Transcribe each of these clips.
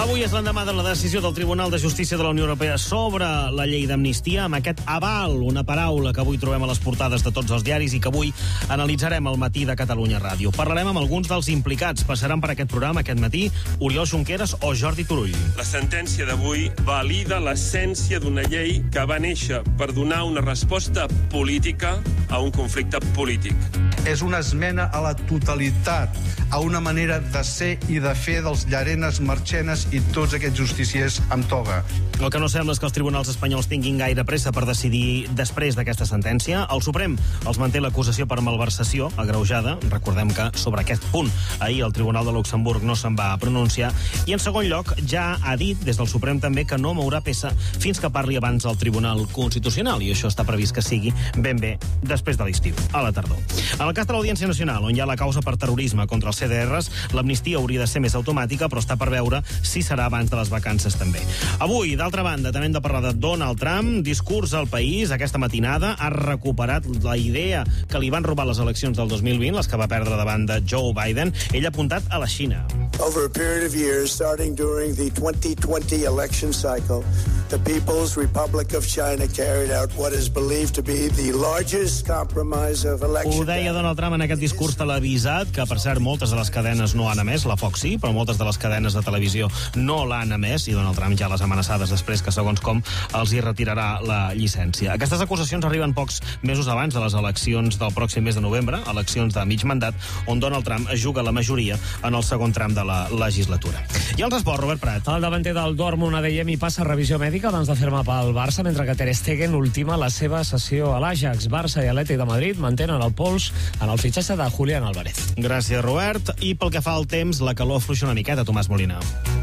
Avui és l'endemà de la decisió del Tribunal de Justícia de la Unió Europea sobre la llei d'amnistia, amb aquest aval, una paraula que avui trobem a les portades de tots els diaris i que avui analitzarem al matí de Catalunya Ràdio. Parlarem amb alguns dels implicats. Passaran per aquest programa aquest matí Oriol Junqueras o Jordi Turull. La sentència d'avui valida l'essència d'una llei que va néixer per donar una resposta política a un conflicte polític. És una esmena a la totalitat, a una manera de ser i de fer dels Llarenes, Marchenes i tots aquests justiciers amb toga. El que no sembla és que els tribunals espanyols tinguin gaire pressa per decidir després d'aquesta sentència. El Suprem els manté l'acusació per malversació agreujada. Recordem que sobre aquest punt ahir el Tribunal de Luxemburg no se'n va pronunciar. I en segon lloc ja ha dit des del Suprem també que no mourà peça fins que parli abans del Tribunal Constitucional, i això està previst que sigui ben bé després de l'estiu, a la tardor. En el cas de l'Audiència Nacional, on hi ha la causa per terrorisme contra els CDRs, l'amnistia hauria de ser més automàtica, però està per veure si serà abans de les vacances també. Avui, d'altra banda, també hem de parlar de Donald Trump, discurs al país. Aquesta matinada ha recuperat la idea que li van robar les eleccions del 2020, les que va perdre davant de Joe Biden. Ell ha apuntat a la Xina. Over a period of years, starting during the 2020 election cycle, the People's Republic of China carried out what is believed to be the largest compromise of election. Ho deia Donald Trump en aquest discurs televisat, que per cert moltes de les cadenes no han emès, la Fox sí, però moltes de les cadenes de televisió no l'han emès, i Donald Trump ja les amenaçades després que segons com els hi retirarà la llicència. Aquestes acusacions arriben pocs mesos abans de les eleccions del pròxim mes de novembre, eleccions de mig mandat, on Donald Trump es juga la majoria en el segon tram de la legislatura. I els esports, Robert Prat. El davanter del Dortmund, ADM, hi passa revisió mèdica abans de fer-me pel Barça, mentre que Ter Stegen ultima la seva sessió a l'Ajax. Barça i Atlètic de Madrid mantenen el pols en el fitxatge de Julián Álvarez. Gràcies, Robert. I pel que fa al temps, la calor afluixa una miqueta, Tomàs Molina.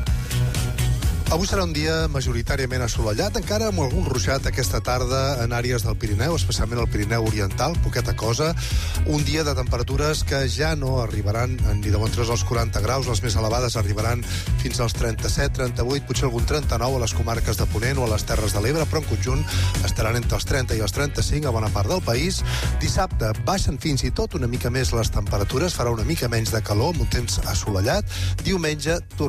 Avui serà un dia majoritàriament assolellat, encara amb algun ruixat aquesta tarda en àrees del Pirineu, especialment el Pirineu Oriental, poqueta cosa. Un dia de temperatures que ja no arribaran ni de bon tros als 40 graus, les més elevades arribaran fins als 37, 38, potser algun 39 a les comarques de Ponent o a les Terres de l'Ebre, però en conjunt estaran entre els 30 i els 35 a bona part del país. Dissabte baixen fins i tot una mica més les temperatures, farà una mica menys de calor, amb un temps assolellat. Diumenge